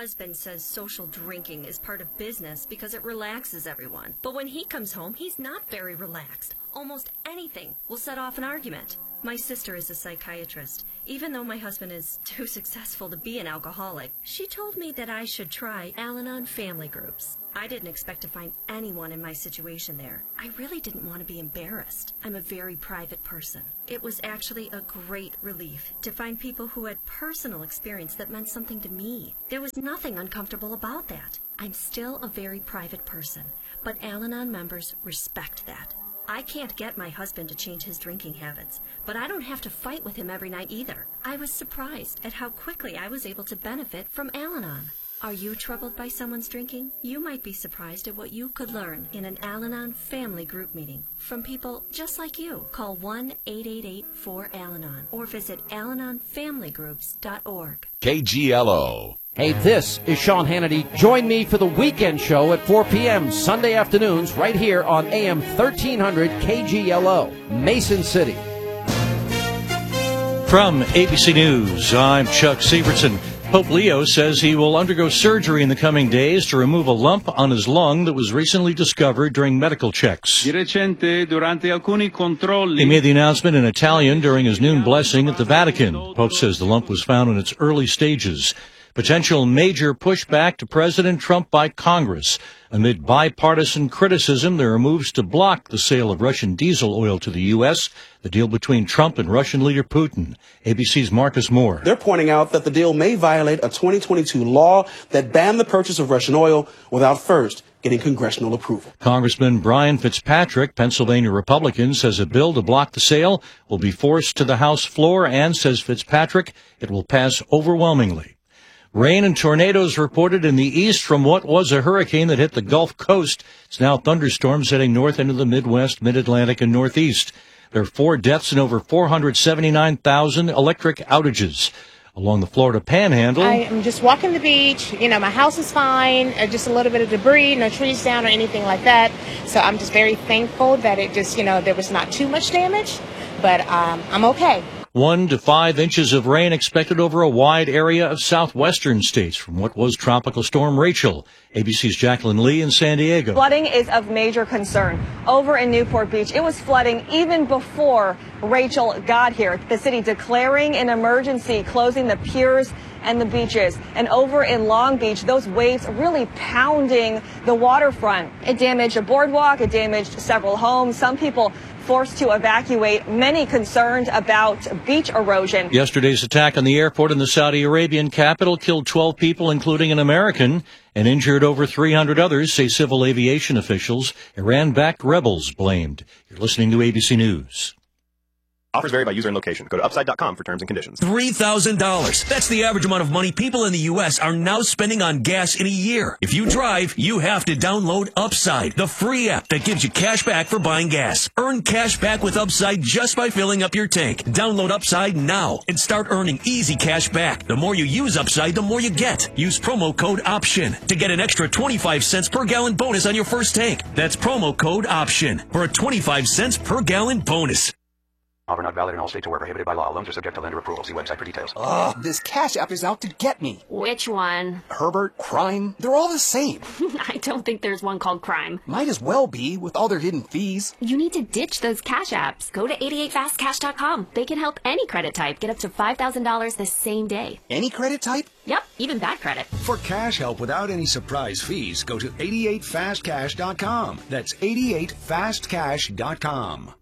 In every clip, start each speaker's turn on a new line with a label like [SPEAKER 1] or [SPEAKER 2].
[SPEAKER 1] husband says social drinking is part of business because it relaxes everyone. But when he comes home, he's not very relaxed. Almost anything will set off an argument. My sister is a psychiatrist. Even though my husband is too successful to be an alcoholic, she told me that I should try Al-Anon family groups. I didn't expect to find anyone in my situation there. I really didn't want to be embarrassed. I'm a very private person. It was actually a great relief to find people who had personal experience that meant something to me. There was nothing uncomfortable about that. I'm still a very private person, but Al-Anon members respect that. I can't get my husband to change his drinking habits, but I don't have to fight with him every night either. I was surprised at how quickly I was able to benefit from Al-Anon. Are you troubled by someone's drinking? You might be surprised at what you could learn in an Al-Anon family group meeting from people just like you. Call 1-888-4-AL-ANON or visit AlanonFamilyGroups.org.
[SPEAKER 2] KGLO.
[SPEAKER 3] Hey, this is Sean Hannity. Join me for the weekend show at 4 p.m. Sunday afternoons right here on AM 1300 KGLO, Mason City.
[SPEAKER 4] From ABC News, I'm Chuck Sievertson. Pope Leo says he will undergo surgery in the coming days to remove a lump on his lung that was recently discovered during medical checks. He made the announcement in Italian during his noon blessing at the Vatican. Pope says the lump was found in its early stages. Potential major pushback to President Trump by Congress. Amid bipartisan criticism, there are moves to block the sale of Russian diesel oil to the U.S., the deal between Trump and Russian leader Putin. ABC's Marcus Moore.
[SPEAKER 5] They're pointing out that the deal may violate a 2022 law that banned the purchase of Russian oil without first getting congressional approval.
[SPEAKER 4] Congressman Brian Fitzpatrick, Pennsylvania Republican, says a bill to block the sale will be forced to the House floor and, says Fitzpatrick, it will pass overwhelmingly. Rain and tornadoes reported in the east from what was a hurricane that hit the Gulf Coast. It's now thunderstorms heading north into the Midwest, Mid-Atlantic, and Northeast. There are 4 deaths and over 479,000 electric outages. Along the Florida Panhandle,
[SPEAKER 6] I am just walking the beach. You know, my house is fine. Just a little bit of debris, no trees down or anything like that. So I'm just very thankful that it just, there was not too much damage. But I'm okay.
[SPEAKER 4] 1 to 5 inches of rain expected over a wide area of southwestern states from what was Tropical Storm Rachel. ABC's Jacqueline Lee in San Diego.
[SPEAKER 7] Flooding is of major concern. Over in Newport Beach, it was flooding even before Rachel got here. The city declaring an emergency, closing the piers and the beaches. And over in Long Beach, those waves really pounding the waterfront. It damaged a boardwalk. It damaged several homes. Some people forced to evacuate, many concerned about beach erosion.
[SPEAKER 4] Yesterday's attack on the airport in the Saudi Arabian capital killed 12 people, including an American, and injured over 300 others, say civil aviation officials. Iran-backed rebels blamed. You're listening to ABC News.
[SPEAKER 8] Offers vary by user and location. Go to upside.com for terms and conditions.
[SPEAKER 9] $3,000. That's the average amount of money people in the U.S. are now spending on gas in a year. If you drive, you have to download Upside, the free app that gives you cash back for buying gas. Earn cash back with Upside just by filling up your tank. Download Upside now and start earning easy cash back. The more you use Upside, the more you get. Use promo code OPTION to get an extra 25 cents per gallon bonus on your first tank. That's promo code OPTION for a 25 cents per gallon bonus.
[SPEAKER 10] Offer not valid in all states or where prohibited by law. Loans are subject to lender approval. See website for details.
[SPEAKER 11] Ugh, this Cash App is out to get me.
[SPEAKER 12] Which one?
[SPEAKER 11] Herbert, Crime, they're all the same.
[SPEAKER 12] I don't think there's one called Crime.
[SPEAKER 11] Might as well be, with all their hidden fees.
[SPEAKER 12] You need to ditch those Cash Apps. Go to 88fastcash.com. They can help any credit type get up to $5,000 the same day.
[SPEAKER 11] Any credit type?
[SPEAKER 12] Yep, even bad credit.
[SPEAKER 13] For cash help without any surprise fees, go to 88fastcash.com. That's 88fastcash.com.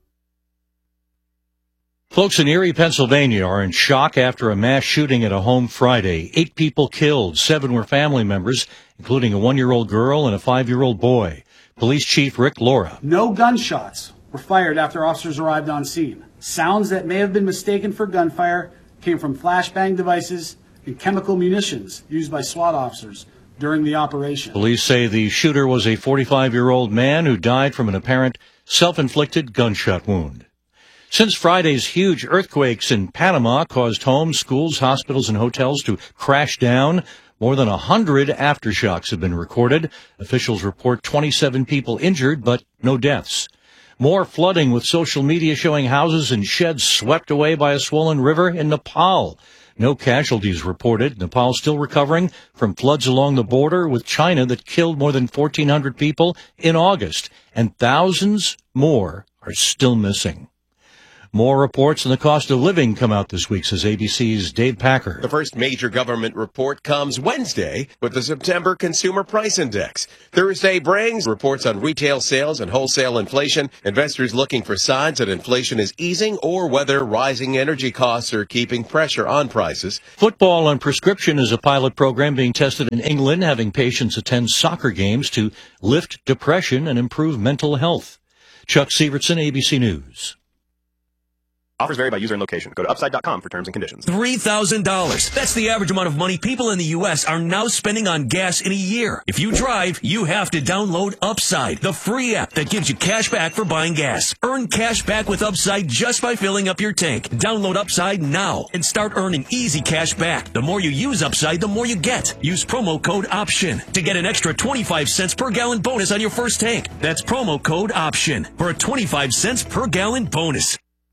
[SPEAKER 4] Folks in Erie, Pennsylvania are in shock after a mass shooting at a home Friday. 8 people killed. 7 were family members, including a 1-year-old girl and a 5-year-old boy. Police Chief Rick Laura.
[SPEAKER 14] No gunshots were fired after officers arrived on scene. Sounds that may have been mistaken for gunfire came from flashbang devices and chemical munitions used by SWAT officers during the operation.
[SPEAKER 4] Police say the shooter was a 45-year-old man who died from an apparent self-inflicted gunshot wound. Since Friday's huge earthquakes in Panama caused homes, schools, hospitals, and hotels to crash down, more than 100 aftershocks have been recorded. Officials report 27 people injured, but no deaths. More flooding, with social media showing houses and sheds swept away by a swollen river in Nepal. No casualties reported. Nepal still recovering from floods along the border with China that killed more than 1,400 people in August, and thousands more are still missing. More reports on the cost of living come out this week, says ABC's Dave Packer.
[SPEAKER 2] The first major government report comes Wednesday with the September Consumer Price Index. Thursday brings reports on retail sales and wholesale inflation. Investors looking for signs that inflation is easing or whether rising energy costs are keeping pressure on prices.
[SPEAKER 4] Football on prescription is a pilot program being tested in England, having patients attend soccer games to lift depression and improve mental health. Chuck Sievertson, ABC News.
[SPEAKER 8] Offers vary by user and location. Go to upside.com for terms and conditions.
[SPEAKER 9] $3,000. That's the average amount of money people in the U.S. are now spending on gas in a year. If you drive, you have to download Upside, the free app that gives you cash back for buying gas. Earn cash back with Upside just by filling up your tank. Download Upside now and start earning easy cash back. The more you use Upside, the more you get. Use promo code OPTION to get an extra 25 cents per gallon bonus on your first tank. That's promo code OPTION for a 25 cents per gallon bonus.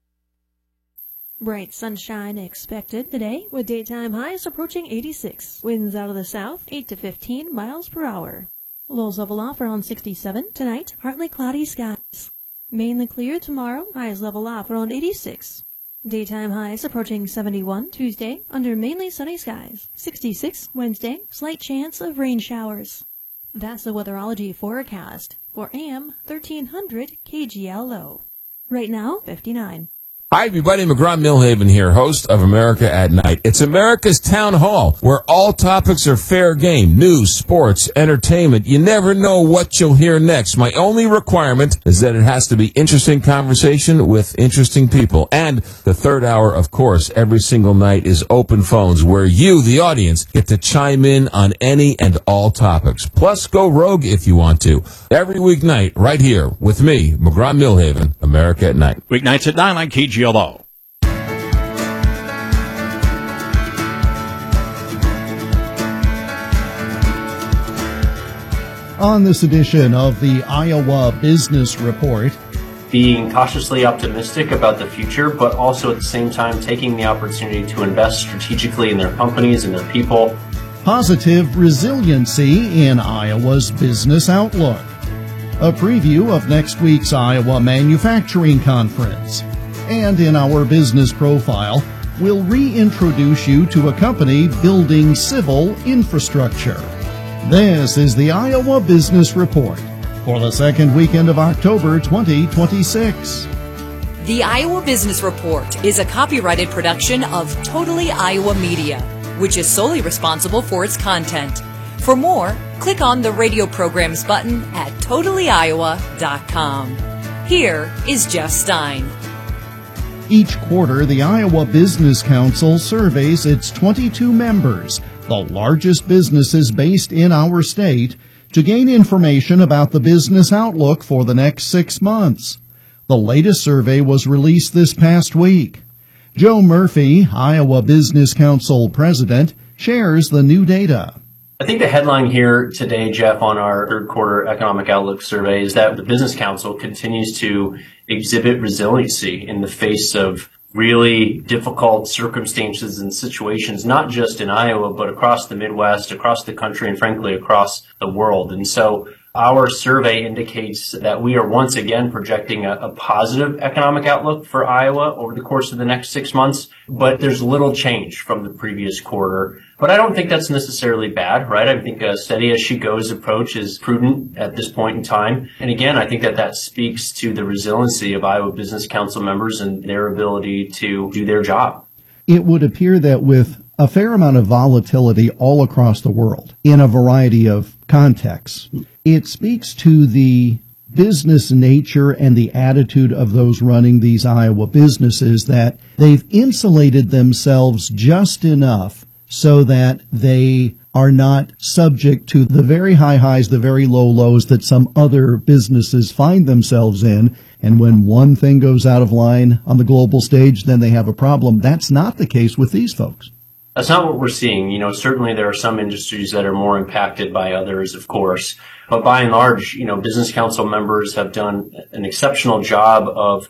[SPEAKER 15] Bright sunshine expected today with daytime highs approaching 86. Winds out of the south 8 to 15 miles per hour. Lows level off around 67. Tonight, partly cloudy skies. Mainly clear tomorrow. Highs level off around 86. Daytime highs approaching 71 Tuesday under mainly sunny skies. 66 Wednesday. Slight chance of rain showers. That's the weatherology forecast for AM 1300 KGLO. Right now, 59.
[SPEAKER 16] Hi, everybody. McGraw-Milhaven here, host of America at Night. It's America's Town Hall, where all topics are fair game. News, sports, entertainment. You never know what you'll hear next. My only requirement is that it has to be interesting conversation with interesting people. And the third hour, of course, every single night is open phones, where you, the audience, get to chime in on any and all topics. Plus, go rogue if you want to. Every weeknight, right here with me, McGraw-Milhaven, America at Night.
[SPEAKER 3] Weeknights at 9 on KGLO.
[SPEAKER 17] On this edition of the Iowa Business Report,
[SPEAKER 18] being cautiously optimistic about the future, but also at the same time taking the opportunity to invest strategically in their companies and their people.
[SPEAKER 17] Positive resiliency in Iowa's business outlook. A preview of next week's Iowa Manufacturing Conference. And in our business profile, we'll reintroduce you to a company building civil infrastructure. This is the Iowa Business Report for the second weekend of October 2026.
[SPEAKER 19] The Iowa Business Report is a copyrighted production of Totally Iowa Media, which is solely responsible for its content. For more, click on the radio programs button at totallyiowa.com. Here is Jeff Stein.
[SPEAKER 17] Each quarter, the Iowa Business Council surveys its 22 members, the largest businesses based in our state, to gain information about the business outlook for the next 6 months. The latest survey was released this past week. Joe Murphy, Iowa Business Council president, shares the new data.
[SPEAKER 18] I think the headline here today, Jeff, on our third quarter economic outlook survey is that the Business Council continues to exhibit resiliency in the face of really difficult circumstances and situations, not just in Iowa, but across the Midwest, across the country, and frankly, across the world. And so our survey indicates that we are once again projecting a positive economic outlook for Iowa over the course of the next 6 months, but there's little change from the previous quarter. But I don't think that's necessarily bad, right? I think a steady as she goes approach is prudent at this point in time. And again, I think that speaks to the resiliency of Iowa Business Council members and their ability to do their job.
[SPEAKER 17] It would appear that with a fair amount of volatility all across the world in a variety of contexts, it speaks to the business nature and the attitude of those running these Iowa businesses that they've insulated themselves just enough so that they are not subject to the very high highs, the very low lows that some other businesses find themselves in. And when one thing goes out of line on the global stage, then they have a problem. That's not the case with these folks.
[SPEAKER 18] That's not what we're seeing. You know, certainly there are some industries that are more impacted by others, of course. But by and large, Business Council members have done an exceptional job of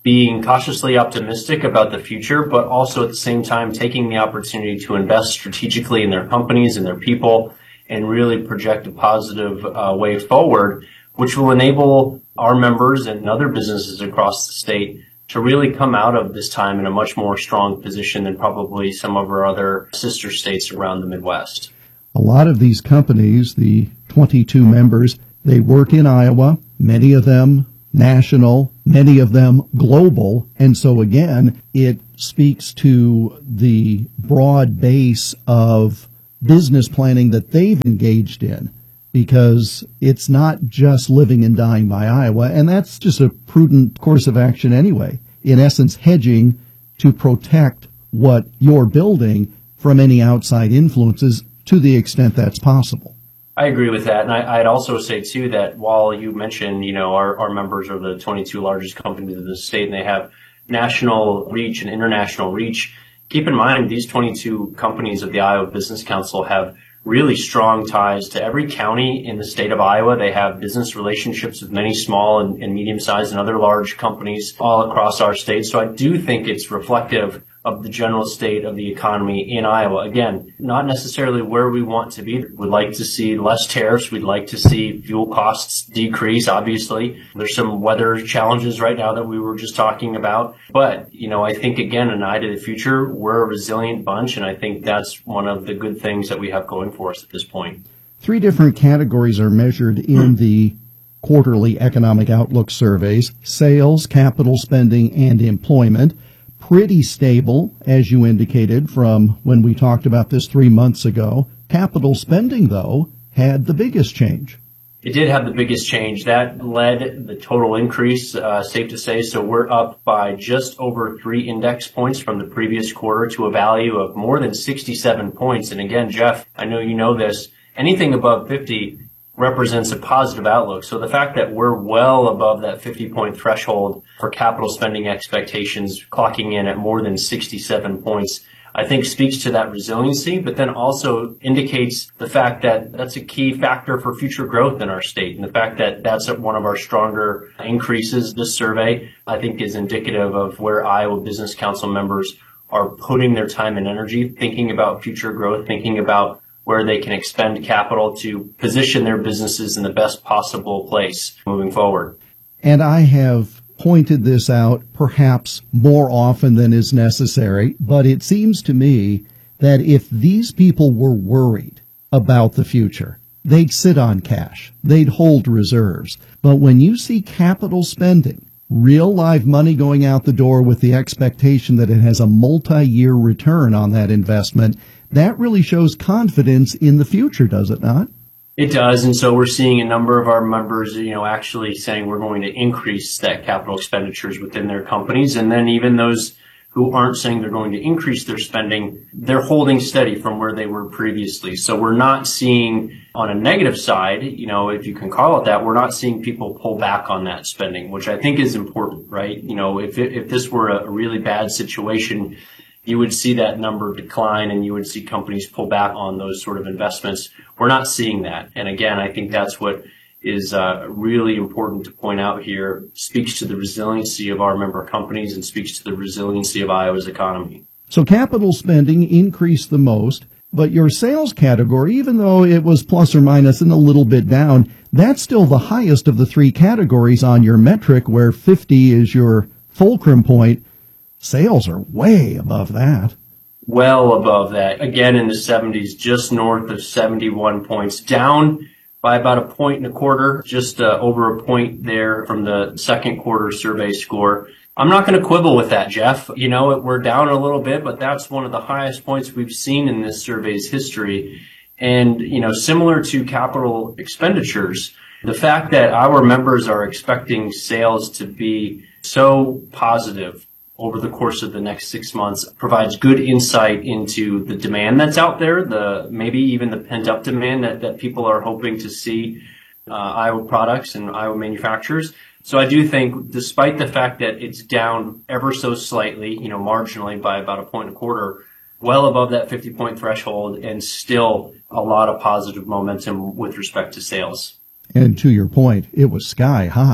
[SPEAKER 18] being cautiously optimistic about the future, but also at the same time taking the opportunity to invest strategically in their companies and their people and really project a positive way forward, which will enable our members and other businesses across the state to really come out of this time in a much more strong position than probably some of our other sister states around the Midwest.
[SPEAKER 17] A lot of these companies, the 22 members, they work in Iowa, many of them national, many of them global. And so again, it speaks to the broad base of business planning that they've engaged in, because it's not just living and dying by Iowa. And that's just a prudent course of action anyway. In essence, hedging to protect what you're building from any outside influences to the extent that's possible.
[SPEAKER 18] I agree with that. And I'd also say, too, that while you mentioned, our members are the 22 largest companies of the state and they have national reach and international reach, keep in mind these 22 companies of the Iowa Business Council have really strong ties to every county in the state of Iowa. They have business relationships with many small and medium-sized and other large companies all across our state. So I do think it's reflective of the general state of the economy in Iowa. Again, not necessarily where we want to be. We'd like to see less tariffs. We'd like to see fuel costs decrease, obviously. There's some weather challenges right now that we were just talking about. But, I think, again, an eye to the future, we're a resilient bunch, and I think that's one of the good things that we have going for us at this point. 3
[SPEAKER 17] different categories are measured in the quarterly economic outlook surveys: sales, capital spending, and employment. Pretty stable, as you indicated, from when we talked about this 3 months ago. Capital spending, though, had the biggest change.
[SPEAKER 18] It did have the biggest change. That led the total increase, safe to say. So we're up by just over 3 index points from the previous quarter to a value of more than 67 points. And again, Jeff, I know you know this, anything above 50 represents a positive outlook. So the fact that we're well above that 50-point threshold for capital spending expectations, clocking in at more than 67 points, I think speaks to that resiliency, but then also indicates the fact that that's a key factor for future growth in our state. And the fact that that's one of our stronger increases, this survey, I think is indicative of where Iowa Business Council members are putting their time and energy, thinking about future growth, thinking about where they can expend capital to position their businesses in the best possible place moving forward.
[SPEAKER 17] And I have pointed this out perhaps more often than is necessary, but it seems to me that if these people were worried about the future, they'd sit on cash, they'd hold reserves. But when you see capital spending, real live money going out the door with the expectation that it has a multi-year return on that investment, that really shows confidence in the future, does it not?
[SPEAKER 18] It does. And so we're seeing a number of our members, actually saying we're going to increase that capital expenditures within their companies. And then even those who aren't saying they're going to increase their spending, they're holding steady from where they were previously. So we're not seeing on a negative side, if you can call it that, we're not seeing people pull back on that spending, which I think is important, right? If this were a really bad situation, you would see that number decline and you would see companies pull back on those sort of investments. We're not seeing that. And again, I think that's what is really important to point out here, speaks to the resiliency of our member companies and speaks to the resiliency of Iowa's economy.
[SPEAKER 17] So capital spending increased the most, but your sales category, even though it was plus or minus and a little bit down, that's still the highest of the 3 categories on your metric, where 50 is your fulcrum point. Sales are way above that.
[SPEAKER 18] Well above that. Again, in the 70s, just north of 71 points, down by about 1.25 points, just over a point there from the second quarter survey score. I'm not going to quibble with that, Jeff. We're down a little bit, but that's one of the highest points we've seen in this survey's history. And, similar to capital expenditures, the fact that our members are expecting sales to be so positive over the course of the next 6 months provides good insight into the demand that's out there, maybe even the pent-up demand that people are hoping to see Iowa products and Iowa manufacturers. So I do think, despite the fact that it's down ever so slightly, marginally by about 1.25 points, well above that 50-point threshold, and still a lot of positive momentum with respect to sales.
[SPEAKER 17] And to your point, it was sky high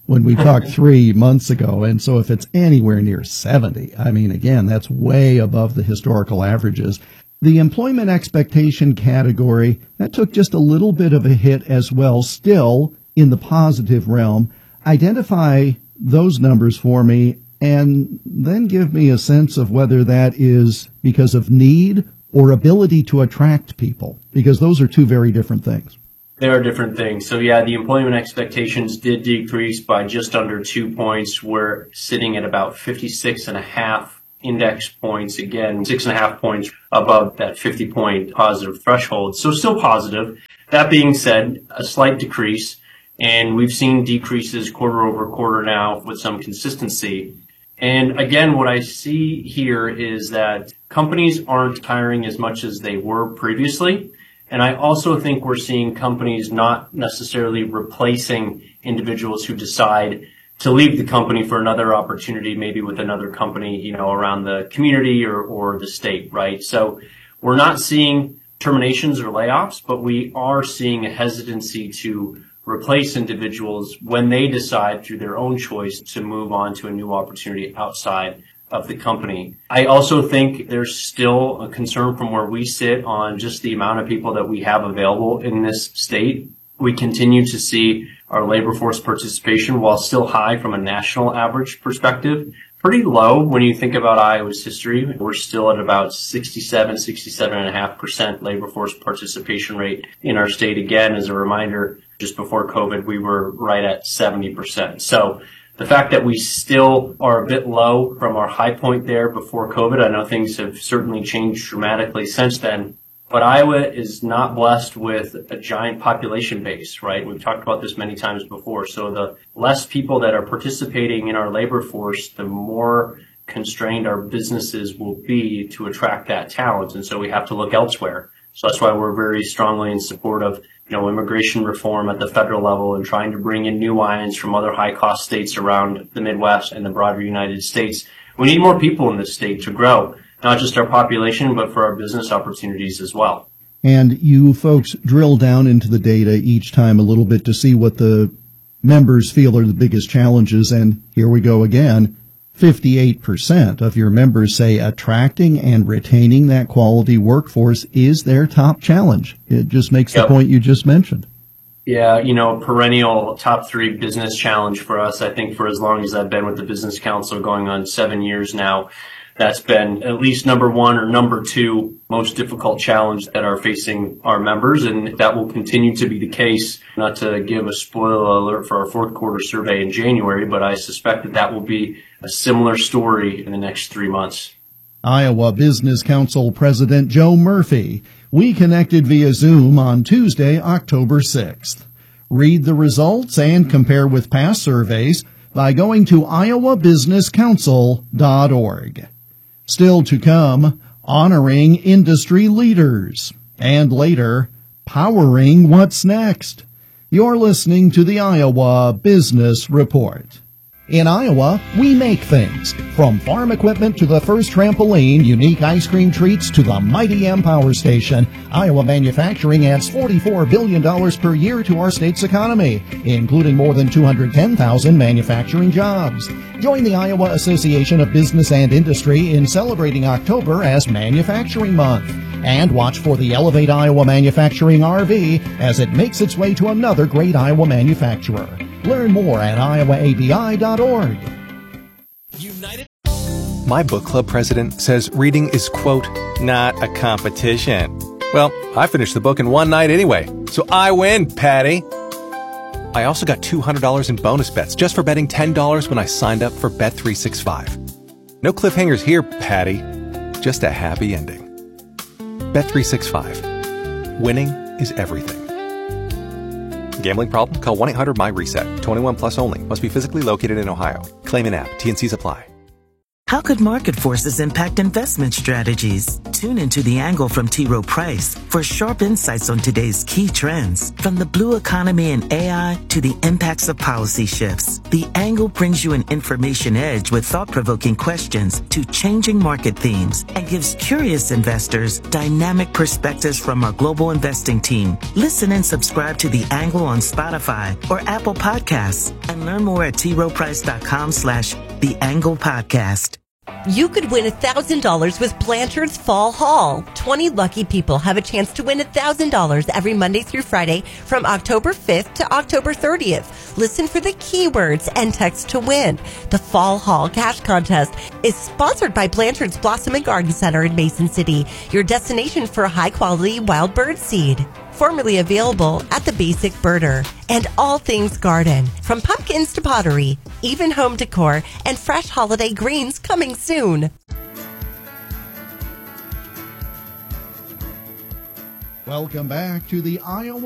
[SPEAKER 17] when we talked 3 months ago. And so if it's anywhere near 70, I mean, again, that's way above the historical averages. The employment expectation category, that took just a little bit of a hit as well, still in the positive realm. Identify those numbers for me and then give me a sense of whether that is because of need or ability to attract people, because those are two very different things.
[SPEAKER 18] They are different things. So yeah, the employment expectations did decrease by just under 2 points. We're sitting at about 56.5 index points. Again, 6.5 points above that 50-point positive threshold. So still positive. That being said, a slight decrease. And we've seen decreases quarter over quarter now with some consistency. And again, what I see here is that companies aren't hiring as much as they were previously. And I also think we're seeing companies not necessarily replacing individuals who decide to leave the company for another opportunity, maybe with another company, around the community or the state, right? So we're not seeing terminations or layoffs, but we are seeing a hesitancy to replace individuals when they decide through their own choice to move on to a new opportunity outside of the company. I also think there's still a concern from where we sit on just the amount of people that we have available in this state. We continue to see our labor force participation, while still high from a national average perspective, pretty low when you think about Iowa's history. We're still at about 67.5% labor force participation rate in our state. Again, as a reminder, just before COVID, we were right at 70%. So the fact that we still are a bit low from our high point there before COVID, I know things have certainly changed dramatically since then, but Iowa is not blessed with a giant population base, right? We've talked about this many times before. So the less people that are participating in our labor force, the more constrained our businesses will be to attract that talent. And so we have to look elsewhere. So that's why we're very strongly in support of immigration reform at the federal level and trying to bring in new lines from other high-cost states around the Midwest and the broader United States. We need more people in this state to grow, not just our population, but for our business opportunities as well.
[SPEAKER 17] And you folks drill down into the data each time a little bit to see what the members feel are the biggest challenges. And here we go again. 58% of your members say attracting and retaining that quality workforce is their top challenge. It just makes the point you just mentioned.
[SPEAKER 18] Yeah, perennial top 3 business challenge for us. I think for as long as I've been with the Business Council, going on 7 years now, that's been at least number 1 or number 2 most difficult challenge that are facing our members, and that will continue to be the case. Not to give a spoiler alert for our fourth quarter survey in January, but I suspect that will be a similar story in the next 3 months.
[SPEAKER 17] Iowa Business Council President Joe Murphy. We connected via Zoom on Tuesday, October 6th. Read the results and compare with past surveys by going to iowabusinesscouncil.org. Still to come, honoring industry leaders. And later, powering what's next. You're listening to the Iowa Business Report. In Iowa, we make things. From farm equipment to the first trampoline, unique ice cream treats to the mighty M Power Station, Iowa manufacturing adds $44 billion per year to our state's economy, including more than 210,000 manufacturing jobs. Join the Iowa Association of Business and Industry in celebrating October as Manufacturing Month. And watch for the Elevate Iowa Manufacturing RV as it makes its way to another great Iowa manufacturer. Learn more at iowaabi.org.
[SPEAKER 20] My book club president says reading is, quote, not a competition. Well, I finished the book in one night anyway, so I win, Patty. I also got $200 in bonus bets just for betting $10 when I signed up for Bet365. No cliffhangers here, Patty. Just a happy ending. Bet365. Winning is everything. Gambling problem? Call 1-800-MY-RESET. 21 plus only. Must be physically located in Ohio. Claim in app. T&Cs apply.
[SPEAKER 21] How could market forces impact investment strategies? Tune into The Angle from T. Rowe Price for sharp insights on today's key trends, from the blue economy and AI to the impacts of policy shifts. The Angle brings you an information edge with thought-provoking questions to changing market themes and gives curious investors dynamic perspectives from our global investing team. Listen and subscribe to The Angle on Spotify or Apple Podcasts and learn more at troprice.com/The Angle Podcast.
[SPEAKER 22] You could win $1,000 with Blanchard's Fall Haul. 20 lucky people have a chance to win $1,000 every Monday through Friday from October 5th to October 30th. Listen for the keywords and text to win. The Fall Haul Cash Contest is sponsored by Blanchard's Blossom and Garden Center in Mason City, your destination for high-quality wild bird seed. Formerly available at the Basic Birder. And all things garden, from pumpkins to pottery, even home decor, and fresh holiday greens coming soon.
[SPEAKER 17] Welcome back to the Iowa